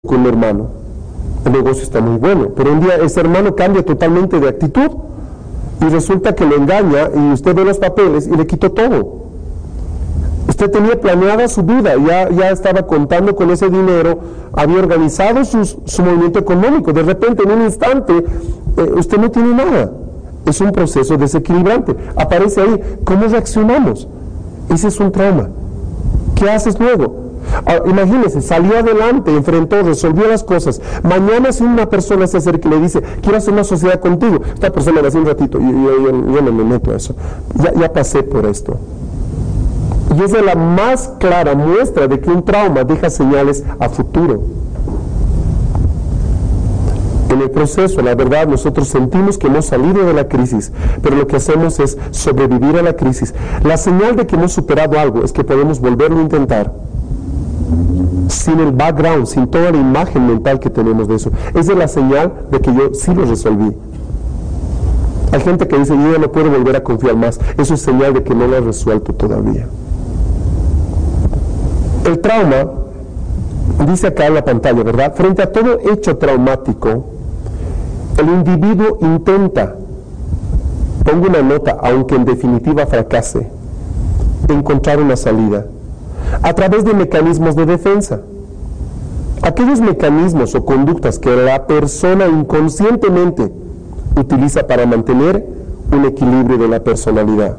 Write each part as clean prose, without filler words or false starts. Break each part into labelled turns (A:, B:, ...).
A: con un hermano, el negocio está muy bueno, pero un día ese hermano cambia totalmente de actitud y resulta que lo engaña y usted ve los papeles y le quitó todo. Usted tenía planeada su vida, ya estaba contando con ese dinero, había organizado su movimiento económico, de repente en un instante usted no tiene nada. Es un proceso desequilibrante, aparece ahí. ¿Cómo reaccionamos? Ese es un trauma. ¿Qué haces luego? Ahora, imagínese, salió adelante, enfrentó, resolvió las cosas. Mañana si una persona se acerca y le dice, quiero hacer una sociedad contigo, esta persona le hace un ratito, yo no me meto a eso, ya pasé por esto. Y esa es la más clara muestra de que un trauma deja señales a futuro. En el proceso, la verdad, nosotros sentimos que hemos salido de la crisis, pero lo que hacemos es sobrevivir a la crisis. La señal de que hemos superado algo es que podemos volverlo a intentar, sin el background, sin toda la imagen mental que tenemos de eso. Esa es la señal de que yo sí lo resolví. Hay gente que dice, yo ya no puedo volver a confiar más. Eso es señal de que no lo he resuelto todavía. El trauma, dice acá en la pantalla, ¿verdad? Frente a todo hecho traumático, el individuo intenta, pongo una nota, aunque en definitiva fracase, encontrar una salida a través de mecanismos de defensa. Aquellos mecanismos o conductas que la persona inconscientemente utiliza para mantener un equilibrio de la personalidad.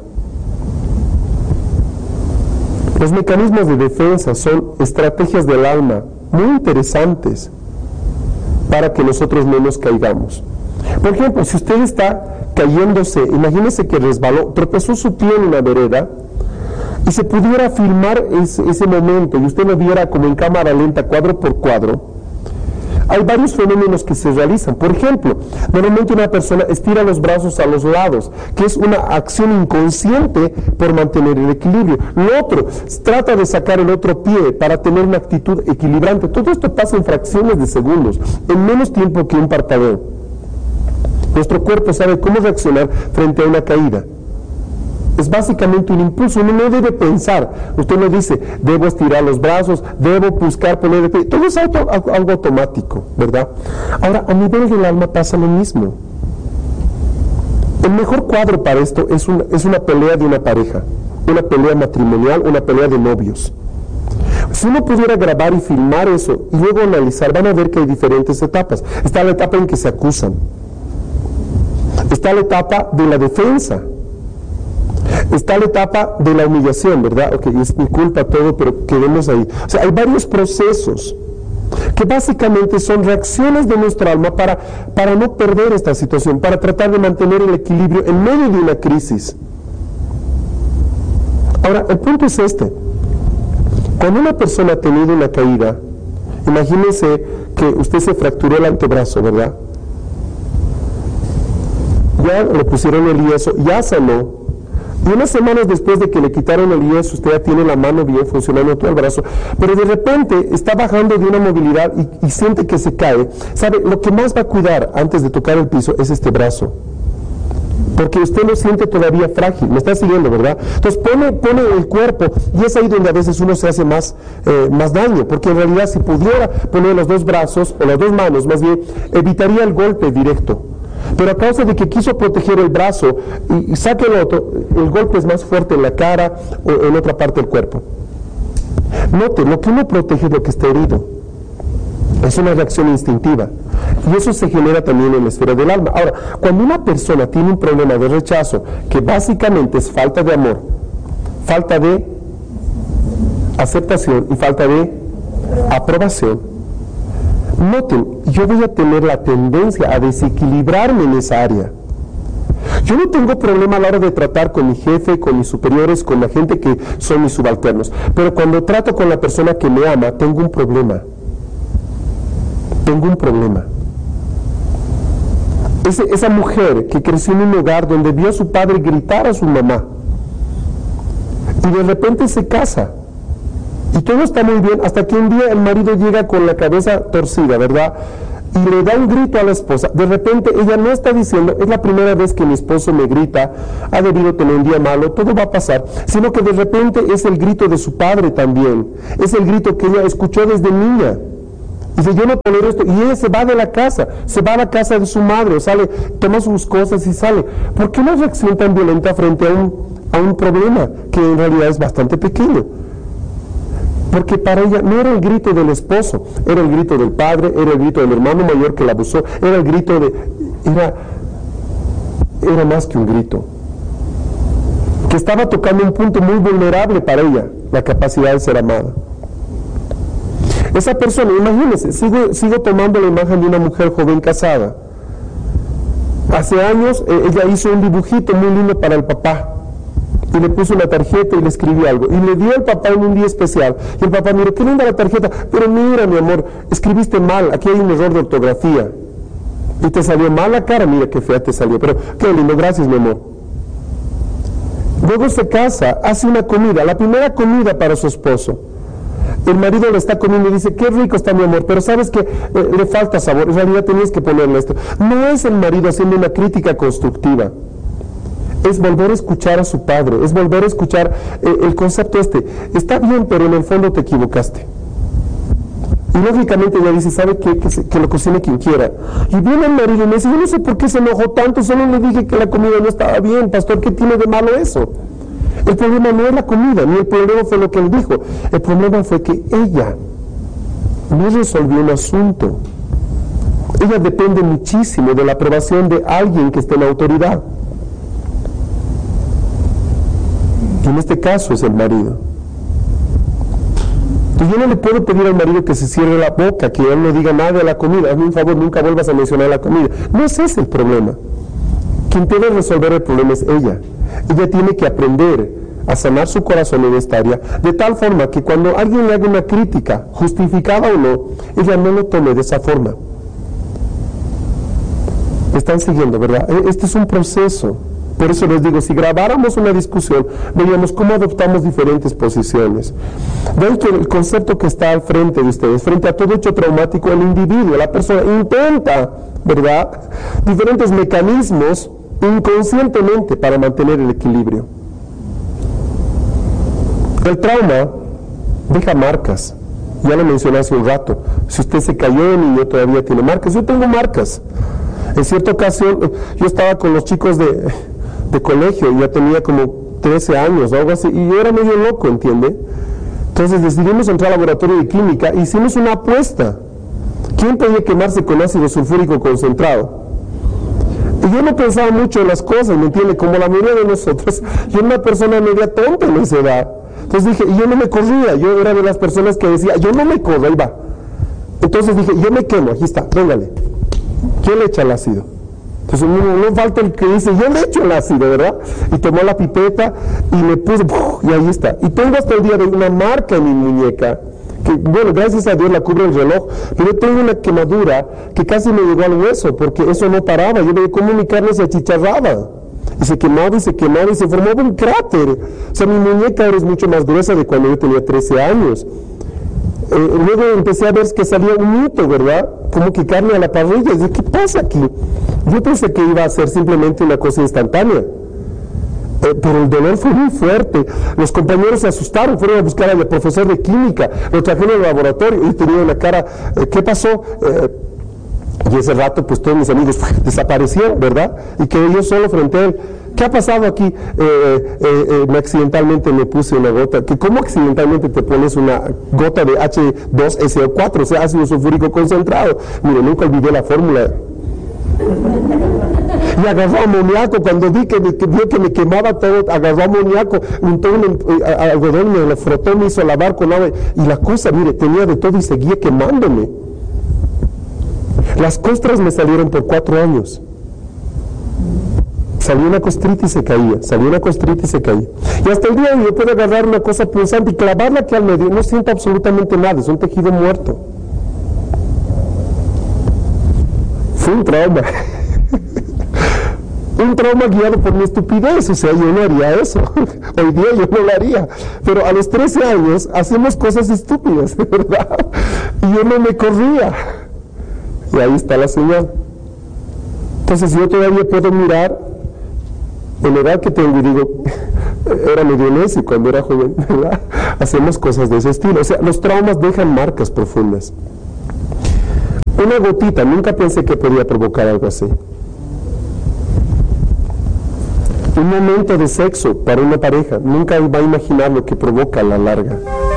A: Los mecanismos de defensa son estrategias del alma muy interesantes para que nosotros no nos caigamos. Por ejemplo, si usted está cayéndose, imagínese que resbaló, tropezó su pie en una vereda y se pudiera filmar ese momento y usted lo viera como en cámara lenta, cuadro por cuadro. Hay varios fenómenos que se realizan. Por ejemplo, normalmente una persona estira los brazos a los lados, que es una acción inconsciente por mantener el equilibrio. Lo otro, trata de sacar el otro pie para tener una actitud equilibrante. Todo esto pasa en fracciones de segundos, en menos tiempo que un parpadeo. Nuestro cuerpo sabe cómo reaccionar frente a una caída. Es básicamente un impulso, uno no debe pensar, usted no dice, debo estirar los brazos, debo buscar poner el pie, todo es algo automático, ¿verdad? Ahora, a nivel del alma pasa lo mismo. El mejor cuadro para esto es una pelea de una pareja, una pelea matrimonial, una pelea de novios. Si uno pudiera grabar y filmar eso y luego analizar, van a ver que hay diferentes etapas. Está la etapa en que se acusan, está la etapa de la defensa, está la etapa de la humillación, ¿verdad? Ok, es mi culpa todo, pero quedemos ahí. O sea, hay varios procesos que básicamente son reacciones de nuestra alma para no perder esta situación, para tratar de mantener el equilibrio en medio de una crisis. Ahora, el punto es este. Cuando una persona ha tenido una caída, imagínese que usted se fracturó el antebrazo, ¿verdad? Ya le pusieron el yeso, ya sanó. Y unas semanas después de que le quitaron el yeso, usted ya tiene la mano bien funcionando, todo el brazo, pero de repente está bajando de una movilidad y siente que se cae. ¿Sabe? Lo que más va a cuidar antes de tocar el piso es este brazo, porque usted lo siente todavía frágil. Me está siguiendo, ¿verdad? Entonces pone el cuerpo y es ahí donde a veces uno se hace más daño, porque en realidad si pudiera poner los dos brazos o las dos manos, más bien, evitaría el golpe directo. Pero a causa de que quiso proteger el brazo y saque el otro, el golpe es más fuerte en la cara o en otra parte del cuerpo. Note, lo que uno protege es lo que está herido. Es una reacción instintiva. Y eso se genera también en la esfera del alma. Ahora, cuando una persona tiene un problema de rechazo, que básicamente es falta de amor, falta de aceptación y falta de aprobación, noten, yo voy a tener la tendencia a desequilibrarme en esa área. Yo no tengo problema a la hora de tratar con mi jefe, con mis superiores, con la gente que son mis subalternos, pero cuando trato con la persona que me ama, tengo un problema. Tengo un problema. Esa mujer que creció en un hogar donde vio a su padre gritar a su mamá y de repente se casa. Y todo está muy bien, hasta que un día el marido llega con la cabeza torcida, ¿verdad? Y le da un grito a la esposa. De repente ella no está diciendo, es la primera vez que mi esposo me grita, ha debido tener un día malo, todo va a pasar, sino que de repente es el grito de su padre también, es el grito que ella escuchó desde niña. Dice, yo no tolero esto. Y ella se va de la casa, se va a la casa de su madre, o sale, toma sus cosas y sale. ¿Por qué no reacción tan violenta frente a un problema que en realidad es bastante pequeño? Porque para ella no era el grito del esposo, era el grito del padre, era el grito del hermano mayor que la abusó, era el grito era más que un grito. Que estaba tocando un punto muy vulnerable para ella, la capacidad de ser amada. Esa persona, imagínense, sigo tomando la imagen de una mujer joven casada. Hace años ella hizo un dibujito muy lindo para el papá. Y le puso una tarjeta y le escribió algo. Y le dio al papá en un día especial. Y el papá, mira, qué linda la tarjeta. Pero mira, mi amor, escribiste mal. Aquí hay un error de ortografía. Y te salió mal la cara. Mira, qué fea te salió. Pero qué lindo, gracias, mi amor. Luego se casa, hace una comida, la primera comida para su esposo. El marido le está comiendo y dice, qué rico está mi amor, pero sabes que le falta sabor. En realidad tenías que ponerle esto. No es el marido haciendo una crítica constructiva. Es volver a escuchar a su padre, es volver a escuchar el concepto está bien, pero en el fondo te equivocaste. Y lógicamente ella dice, ¿sabe qué? Que lo cocine quien quiera. Y viene el marido y me dice, yo no sé por qué se enojó tanto, solo le dije que la comida no estaba bien, pastor, ¿qué tiene de malo eso? El problema no es la comida, ni el problema fue lo que él dijo, el problema fue que ella no resolvió un asunto. Ella depende muchísimo de la aprobación de alguien que esté en la autoridad. Y en este caso es el marido. Entonces yo no le puedo pedir al marido que se cierre la boca, que él no diga nada de la comida. Hazme un favor, nunca vuelvas a mencionar la comida. No es ese el problema. Quien debe resolver el problema es ella. Ella tiene que aprender a sanar su corazón en esta área, de tal forma que cuando alguien le haga una crítica, justificada o no, ella no lo tome de esa forma. ¿Me están siguiendo, verdad? Este es un proceso. Por eso les digo, si grabáramos una discusión, veríamos cómo adoptamos diferentes posiciones. Ven que el concepto que está al frente de ustedes, frente a todo hecho traumático, el individuo, la persona intenta, ¿verdad?, diferentes mecanismos inconscientemente para mantener el equilibrio. El trauma deja marcas. Ya lo mencioné hace un rato. Si usted se cayó de niño, todavía tiene marcas. Yo tengo marcas. En cierta ocasión, yo estaba con los chicos de colegio, ya tenía como 13 años o algo así, y yo era medio loco, ¿entiende? Entonces decidimos entrar al laboratorio de química e hicimos una apuesta. ¿Quién podía quemarse con ácido sulfúrico concentrado? Y yo no pensaba mucho en las cosas, ¿me entiende? Como la mayoría de nosotros, yo era una persona media tonta en esa edad. Entonces dije, y yo no me corría, yo era de las personas que decía, yo no me corro, ahí va. Entonces dije, yo me quemo, aquí está, véngale. ¿Quién le echa el ácido? Entonces no falta el que dice, yo le echo el ácido, ¿verdad? Y tomó la pipeta y me puse, y ahí está. Y tengo hasta el día de hoy una marca en mi muñeca, que bueno, gracias a Dios la cubre el reloj, pero yo tengo una quemadura que casi me llegó al hueso, porque eso no paraba, yo veía cómo mi carne se achicharraba. Y se quemaba y se quemaba y se formaba un cráter. O sea, mi muñeca ahora es mucho más gruesa de cuando yo tenía 13 años. Luego empecé a ver que salía un hito, ¿verdad? Como que carne a la parrilla. Y dije, ¿qué pasa aquí? Yo pensé que iba a ser simplemente una cosa instantánea. Pero el dolor fue muy fuerte. Los compañeros se asustaron, fueron a buscar al profesor de química, lo trajeron al laboratorio y tenía una cara, ¿qué pasó? Y ese rato, pues todos mis amigos desaparecieron, ¿verdad? Y quedé yo solo frente a él. ¿Qué ha pasado aquí? Accidentalmente me puse una gota. ¿Cómo accidentalmente te pones una gota de H2SO4, o sea, ácido sulfúrico concentrado? Mire, nunca olvidé la fórmula. Y agarró amoníaco, cuando vio que me quemaba todo, agarró amoníaco, untó algodón, me lo frotó, me hizo lavar con agua. Y la cosa, mire, tenía de todo y seguía quemándome. Las costras me salieron por 4 años. Salió una costrita y se caía, salió una costrita y se caía. Y hasta el día de hoy yo puedo agarrar una cosa punzante y clavarla aquí al medio, no siento absolutamente nada, es un tejido muerto. Fue un trauma. Un trauma guiado por mi estupidez, o sea, yo no haría eso. Hoy día yo no lo haría. Pero a los 13 años hacemos cosas estúpidas, ¿verdad? Y yo no me corría. Y ahí está la señal. Entonces yo todavía puedo mirar en la edad que tengo y digo, era medio necio cuando era joven, ¿verdad? Hacemos cosas de ese estilo. O sea, los traumas dejan marcas profundas. Una gotita, nunca pensé que podía provocar algo así. Un momento de sexo para una pareja, nunca va a imaginar lo que provoca a la larga.